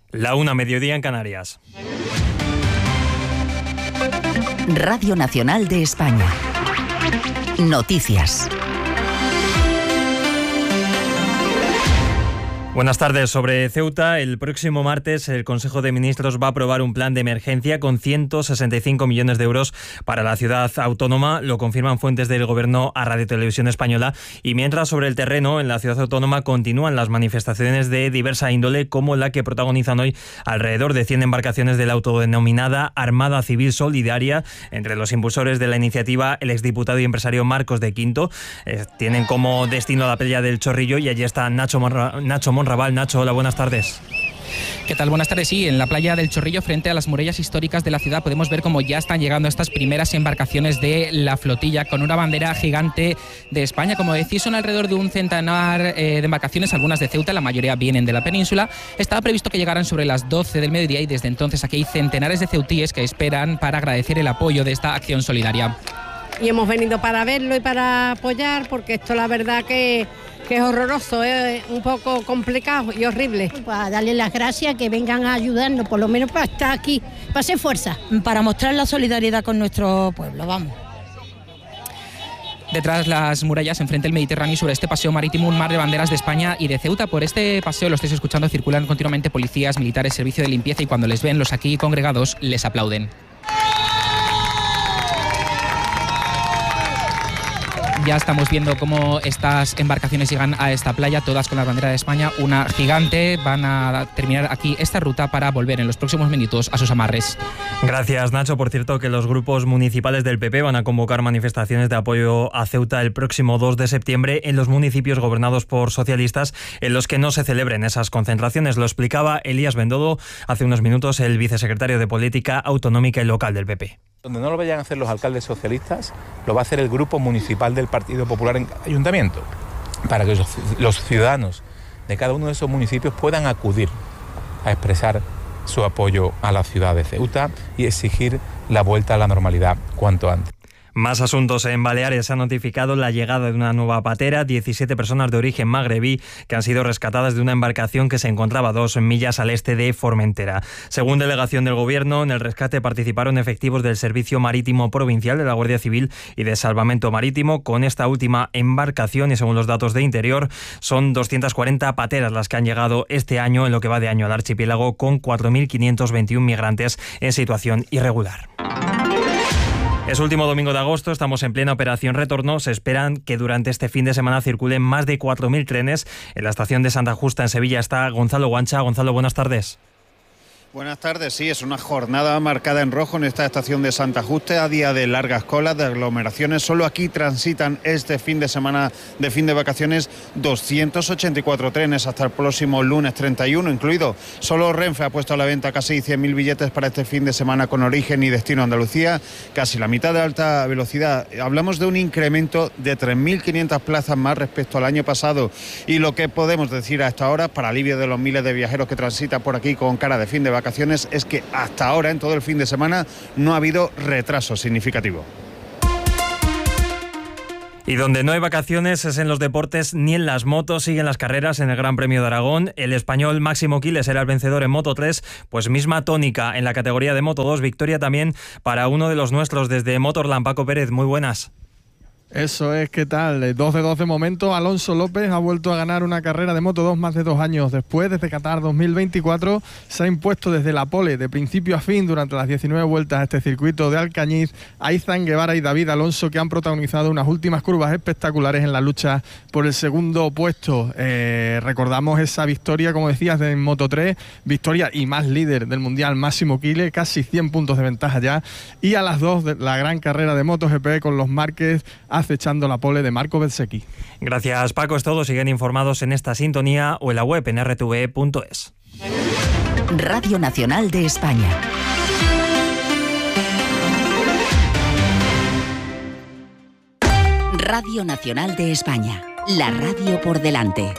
La 1, mediodía en Canarias. Radio Nacional de España. Noticias. Buenas tardes. Sobre Ceuta, el próximo martes el Consejo de Ministros va a aprobar un plan de emergencia con 165 millones de euros para la ciudad autónoma. Lo confirman fuentes del Gobierno a Radio Televisión Española. Y mientras, sobre el terreno, en la ciudad autónoma continúan las manifestaciones de diversa índole, como la que protagonizan hoy alrededor de 100 embarcaciones de la autodenominada Armada Civil Solidaria. Entre los impulsores de la iniciativa, el exdiputado y empresario Marcos de Quinto. Tienen como destino la playa del Chorrillo y allí está Nacho Monraval. Nacho, hola, buenas tardes. ¿Qué tal? Buenas tardes. Sí, en la playa del Chorrillo, frente a las murallas históricas de la ciudad, podemos ver cómo ya están llegando estas primeras embarcaciones de la flotilla con una bandera gigante de España. Como decís, son alrededor de un centenar de embarcaciones, algunas de Ceuta, la mayoría vienen de la península. Estaba previsto que llegaran sobre las 12 del mediodía y desde entonces aquí hay centenares de ceutíes que esperan para agradecer el apoyo de esta acción solidaria. Y hemos venido para verlo y para apoyar, porque esto la verdad que es horroroso, es un poco complicado y horrible. Para darle las gracias, que vengan a ayudarnos, por lo menos para estar aquí, para hacer fuerza. Para mostrar la solidaridad con nuestro pueblo, vamos. Detrás las murallas, enfrente del Mediterráneo, y sobre este paseo marítimo un mar de banderas de España y de Ceuta. Por este paseo, lo estáis escuchando, circulan continuamente policías, militares, servicio de limpieza, y cuando les ven los aquí congregados, les aplauden. Ya estamos viendo cómo estas embarcaciones llegan a esta playa, todas con la bandera de España, una gigante. Van a terminar aquí esta ruta para volver en los próximos minutos a sus amarres. Gracias, Nacho. Por cierto, que los grupos municipales del PP van a convocar manifestaciones de apoyo a Ceuta el próximo 2 de septiembre en los municipios gobernados por socialistas, en los que no se celebren esas concentraciones. Lo explicaba Elías Bendodo hace unos minutos, el vicesecretario de Política Autonómica y Local del PP. Donde no lo vayan a hacer los alcaldes socialistas, lo va a hacer el grupo municipal del Partido Popular en cada ayuntamiento, para que los ciudadanos de cada uno de esos municipios puedan acudir a expresar su apoyo a la ciudad de Ceuta y exigir la vuelta a la normalidad cuanto antes. Más asuntos. En Baleares se ha notificado la llegada de una nueva patera, 17 personas de origen magrebí que han sido rescatadas de una embarcación que se encontraba a 2 millas al este de Formentera. Según delegación del Gobierno, en el rescate participaron efectivos del Servicio Marítimo Provincial, de la Guardia Civil y de Salvamento Marítimo. Con esta última embarcación, y según los datos de Interior, son 240 pateras las que han llegado este año, en lo que va de año, al archipiélago, con 4.521 migrantes en situación irregular. Es último domingo de agosto, estamos en plena operación retorno. Se esperan que durante este fin de semana circulen más de 4.000 trenes. En la estación de Santa Justa, en Sevilla, está Gonzalo Guancha. Gonzalo, buenas tardes. Buenas tardes, sí, es una jornada marcada en rojo en esta estación de Santa Justa, a día de largas colas, de aglomeraciones. Solo aquí transitan este fin de semana de fin de vacaciones 284 trenes hasta el próximo lunes 31, incluido. Solo Renfe ha puesto a la venta casi 100.000 billetes para este fin de semana con origen y destino a Andalucía, casi la mitad de alta velocidad. Hablamos de un incremento de 3.500 plazas más respecto al año pasado, y lo que podemos decir a esta hora, para alivio de los miles de viajeros que transitan por aquí con cara de fin de vacaciones, es que hasta ahora, en todo el fin de semana, no ha habido retraso significativo. Y donde no hay vacaciones es en los deportes ni en las motos. Siguen las carreras en el Gran Premio de Aragón. El español Máximo Quiles era el vencedor en Moto 3, pues misma tónica en la categoría de Moto 2. Victoria también para uno de los nuestros desde Motorland, Paco Pérez. Muy buenas. Eso es, ¿qué tal? 2 de 2 de momento. Alonso López ha vuelto a ganar una carrera de Moto 2 más de 2 años después. Desde Qatar 2024 se ha impuesto desde la pole de principio a fin durante las 19 vueltas a este circuito de Alcañiz a Izan Guevara y David Alonso, que han protagonizado unas últimas curvas espectaculares en la lucha por el segundo puesto. Recordamos esa victoria, como decías, de Moto 3, victoria y más líder del Mundial Máximo Quiles, casi 100 puntos de ventaja ya. Y a las 2 de la gran carrera de MotoGP con los Márquez acechando la pole de Marco Bezzecchi. Gracias, Paco. Es todo. Siguen informados en esta sintonía o en la web en rtve.es. Radio Nacional de España. Radio Nacional de España. La radio por delante.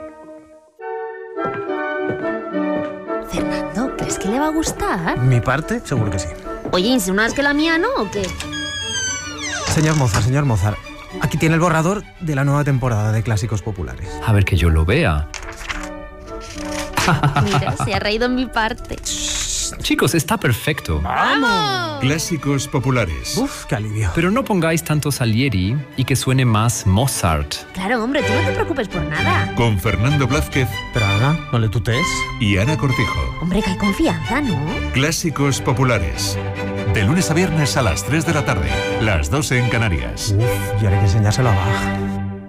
Fernando, ¿crees que le va a gustar? Mi parte, seguro que sí. Oye, ¿insinúas que la mía no o qué? Señor Mozart, aquí tiene el borrador de la nueva temporada de Clásicos Populares. A ver, que yo lo vea. Mira, se ha reído en mi parte. Chicos, está perfecto. ¡Vamos! Clásicos populares. Uf, qué alivio. Pero no pongáis tanto Salieri y que suene más Mozart. Claro, hombre, tú no te preocupes por nada. Con Fernando Blázquez. Pero Ana, no le tutees. Y Ana Cortijo. Hombre, que hay confianza, ¿no? Clásicos populares. De lunes a viernes a las 3 de la tarde. Las 2 en Canarias. Uf, y ahora hay que enseñárselo a Bach.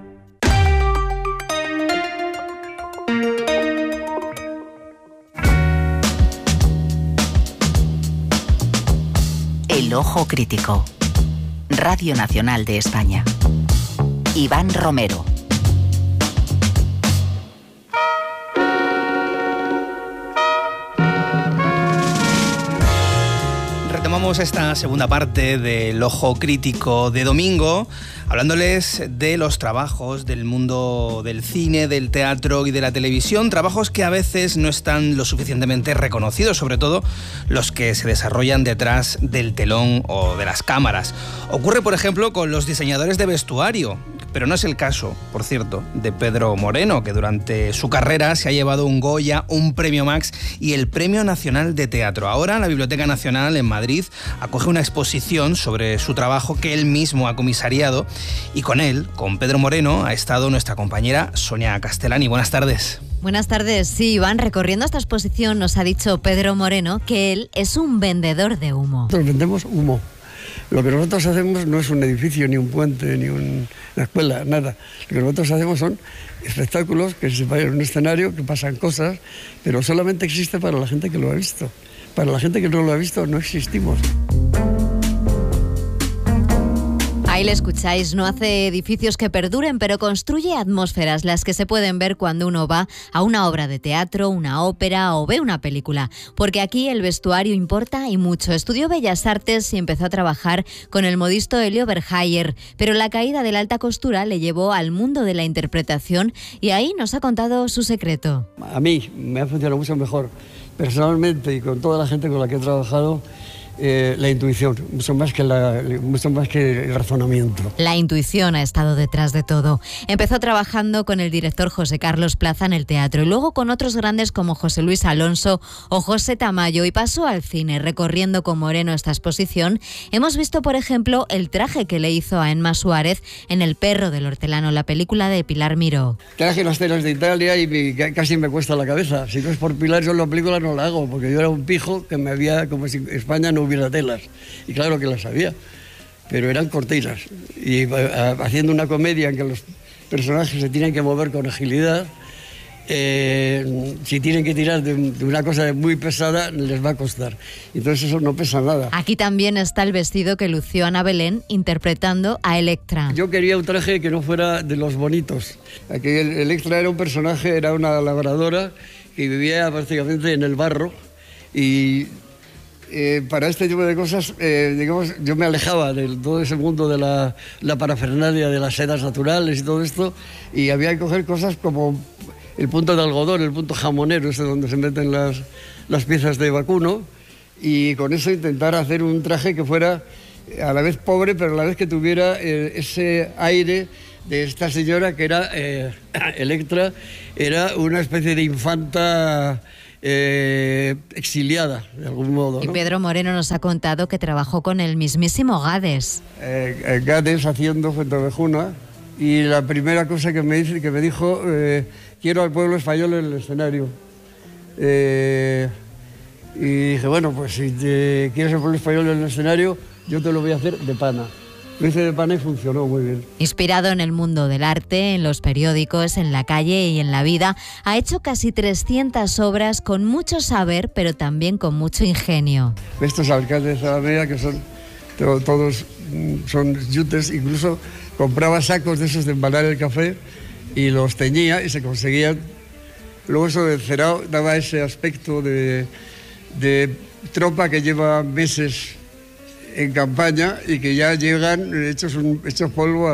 El Ojo Crítico. Radio Nacional de España. Iván Romero. Retomamos esta segunda parte del Ojo Crítico de domingo, hablándoles de los trabajos del mundo del cine, del teatro y de la televisión, trabajos que a veces no están lo suficientemente reconocidos, sobre todo los que se desarrollan detrás del telón o de las cámaras. Ocurre, por ejemplo, con los diseñadores de vestuario, pero no es el caso, por cierto, de Pedro Moreno, que durante su carrera se ha llevado un Goya, un Premio Max y el Premio Nacional de Teatro. Ahora la Biblioteca Nacional en Madrid acoge una exposición sobre su trabajo que él mismo ha comisariado, y con él, con Pedro Moreno, ha estado nuestra compañera Sonia Castellani. Buenas tardes. Buenas tardes. Sí, Iván, recorriendo esta exposición nos ha dicho Pedro Moreno que él es un vendedor de humo. Nosotros vendemos humo. Lo que nosotros hacemos no es un edificio, ni un puente, ni una escuela, nada. Lo que nosotros hacemos son espectáculos que se vayan en un escenario, que pasan cosas, pero solamente existe para la gente que lo ha visto. Para la gente que no lo ha visto, no existimos. Ahí le escucháis, no hace edificios que perduren, pero construye atmósferas, las que se pueden ver cuando uno va a una obra de teatro, una ópera o ve una película. Porque aquí el vestuario importa y mucho. Estudió Bellas Artes y empezó a trabajar con el modisto Helio Berhayer, pero la caída de la alta costura le llevó al mundo de la interpretación y ahí nos ha contado su secreto. A mí me ha funcionado mucho mejor, personalmente y con toda la gente con la que he trabajado, la intuición, mucho más que el razonamiento. La intuición ha estado detrás de todo. Empezó trabajando con el director José Carlos Plaza en el teatro y luego con otros grandes como José Luis Alonso o José Tamayo, y pasó al cine. Recorriendo con Moreno esta exposición, hemos visto, por ejemplo, el traje que le hizo a Emma Suárez en El perro del hortelano, la película de Pilar Miró. Traje las telas de Italia y casi me cuesta la cabeza. Si no es por Pilar, yo la película no la hago, porque yo era un pijo que me había, como si España no hubiera telas, y claro que las había, pero eran cortinas, y haciendo una comedia en que los personajes se tienen que mover con agilidad, si tienen que tirar de una cosa muy pesada les va a costar, entonces eso no pesa nada. Aquí también está el vestido que lució Ana Belén interpretando a Electra. Yo quería un traje que no fuera de los bonitos. Aquí Electra era un personaje, era una labradora que vivía prácticamente en el barro, y para este tipo de cosas, digamos, yo me alejaba de todo ese mundo de la parafernalia, de las sedas naturales y todo esto, y había que coger cosas como el punto de algodón, el punto jamonero, ese donde se meten las piezas de vacuno, y con eso intentar hacer un traje que fuera a la vez pobre, pero a la vez que tuviera ese aire de esta señora que era Electra, era una especie de infanta exiliada, de algún modo, ¿no? Y Pedro Moreno nos ha contado que trabajó con el mismísimo Gades. Gades haciendo Fuenteovejuna, y la primera cosa que me dijo, quiero al pueblo español en el escenario. Y dije, bueno, pues si quieres al pueblo español en el escenario, yo te lo voy a hacer de pana. Lo hice de pana y funcionó muy bien. Inspirado en el mundo del arte, en los periódicos, en la calle y en la vida, ha hecho casi 300 obras con mucho saber, pero también con mucho ingenio. Estos alcaldes de Alameda, que son todos son yutes, incluso compraba sacos de esos de embalar el café y los teñía y se conseguían. Luego eso del cerado daba ese aspecto de tropa que lleva meses en campaña y que ya llegan hechos polvo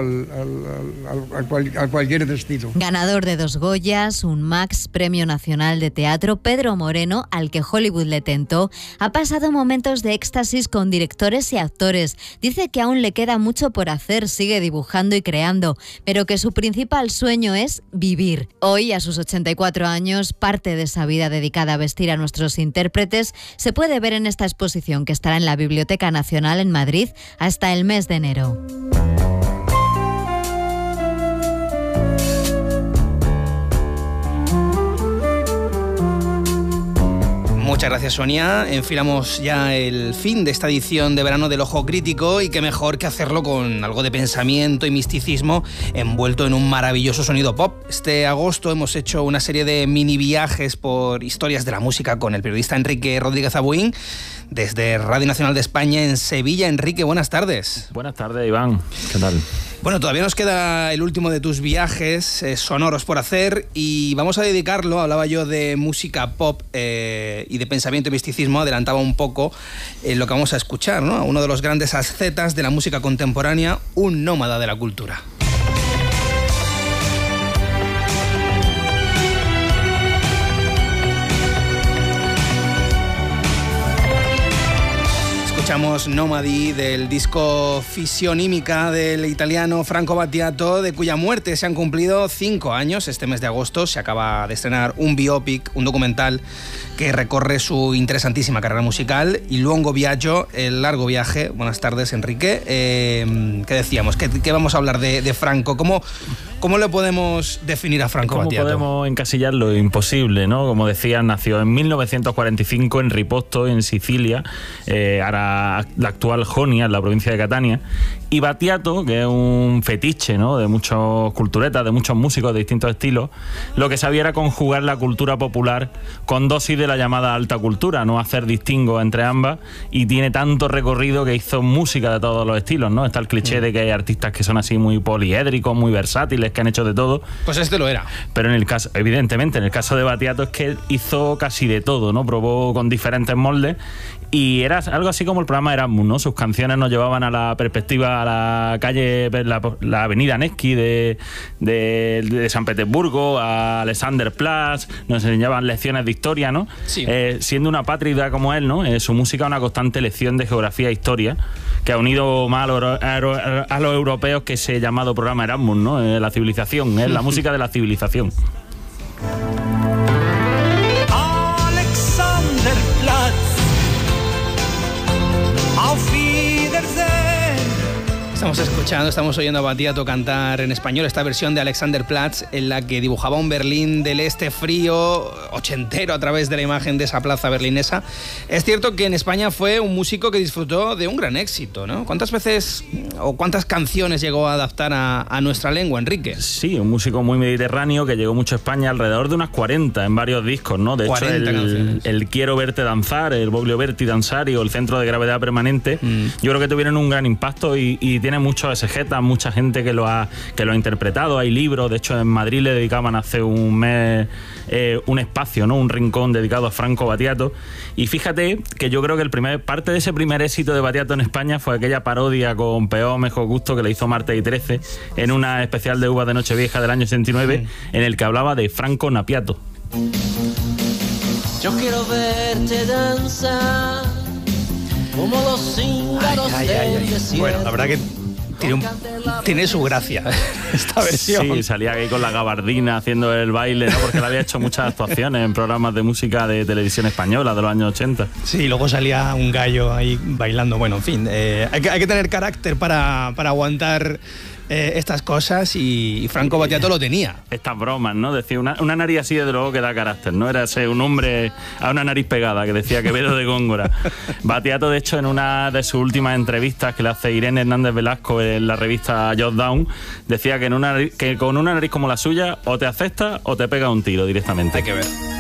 a cualquier destino. Ganador de 2 Goyas, un Max, Premio Nacional de Teatro, Pedro Moreno, al que Hollywood le tentó, ha pasado momentos de éxtasis con directores y actores. Dice que aún le queda mucho por hacer, sigue dibujando y creando, pero que su principal sueño es vivir. Hoy, a sus 84 años, parte de esa vida dedicada a vestir a nuestros intérpretes se puede ver en esta exposición que estará en la Biblioteca Nacional en Madrid hasta el mes de enero. Muchas gracias, Sonia. Enfilamos ya el fin de esta edición de verano del Ojo Crítico, y qué mejor que hacerlo con algo de pensamiento y misticismo envuelto en un maravilloso sonido pop. Este agosto hemos hecho una serie de mini viajes por historias de la música con el periodista Enrique Rodríguez Abuin desde Radio Nacional de España en Sevilla. Enrique, buenas tardes. Buenas tardes, Iván. ¿Qué tal? Bueno, todavía nos queda el último de tus viajes sonoros por hacer, y vamos a dedicarlo, hablaba yo de música pop y de pensamiento y misticismo, adelantaba un poco lo que vamos a escuchar, ¿no? A uno de los grandes ascetas de la música contemporánea, un nómada de la cultura. Escuchamos Nomadi del disco Fisionímica del italiano Franco Battiato, de cuya muerte se han cumplido 5 años. Este mes de agosto se acaba de estrenar un biopic, un documental que recorre su interesantísima carrera musical, Il lungo viaggio, el largo viaje. Buenas tardes, Enrique. ¿Qué decíamos? ¿Qué vamos a hablar de Franco? ¿Cómo le podemos definir a Franco Battiato? ¿Cómo podemos encasillarlo? Imposible, ¿no? Como decías, nació en 1945 en Riposto, en Sicilia, ahora la actual Jonia, en la provincia de Catania. Y Battiato, que es un fetiche, ¿no?, de muchos culturetas, de muchos músicos de distintos estilos, lo que sabía era conjugar la cultura popular con dosis de la llamada alta cultura, no hacer distingo entre ambas, y tiene tanto recorrido que hizo música de todos los estilos, ¿no? Está el cliché de que hay artistas que son así muy poliédricos, muy versátiles, que han hecho de todo. Pues este lo era. Pero en el caso, evidentemente, en el caso de Battiato es que hizo casi de todo, ¿no? Probó con diferentes moldes, y era algo así como el programa Erasmus, ¿no? Sus canciones nos llevaban a la perspectiva, a la calle, la avenida Nevsky de San Petersburgo, a Alexanderplatz, nos enseñaban lecciones de historia, ¿no? Sí. Siendo una pátrida como él, ¿no? Su música una constante lección de geografía e historia, que ha unido más a los europeos que ese llamado programa Erasmus, ¿no? La civilización, la música de la civilización. Alexanderplatz. Auf Wiedersehen. Estamos oyendo a Battiato cantar en español esta versión de Alexanderplatz, en la que dibujaba un Berlín del este frío, ochentero, a través de la imagen de esa plaza berlinesa. Es cierto que en España fue un músico que disfrutó de un gran éxito, ¿no? ¿Cuántas veces o cuántas canciones llegó a adaptar a nuestra lengua, Enrique? Sí, un músico muy mediterráneo que llegó mucho a España, alrededor de unas 40 en varios discos, ¿no? De hecho, el Quiero verte danzar, el Voglio verti danzare o el Centro de Gravedad Permanente, yo creo que tuvieron un gran impacto y tiene muchos exegetas, mucha gente que lo ha interpretado. Hay libros, de hecho en Madrid le dedicaban hace un mes un espacio, ¿no? Un rincón dedicado a Franco Battiato. Y fíjate que yo creo que parte de ese primer éxito de Battiato en España fue aquella parodia con Peor Mejor Gusto que le hizo Martes y 13 en una especial de Uvas de Nochevieja del año 69, en el que hablaba de Franco Napiato. Yo quiero verte danzar como los cíngaros del desierto. Bueno, la verdad que tiene su gracia esta versión. Sí, salía ahí con la gabardina haciendo el baile, ¿no? Porque él había hecho muchas actuaciones en programas de música de televisión española de los años 80. Sí, y luego salía un gallo ahí bailando. Bueno, en fin, hay que tener carácter para aguantar estas cosas, y Franco Battiato lo tenía. Estas bromas, ¿no? Decía, una nariz así desde luego que da carácter, ¿no? Era un hombre a una nariz pegada, que decía Quevedo de Góngora. Battiato, de hecho, en una de sus últimas entrevistas que le hace Irene Hernández Velasco en la revista Jot Down, decía que con una nariz como la suya o te acepta o te pega un tiro directamente. Hay que ver.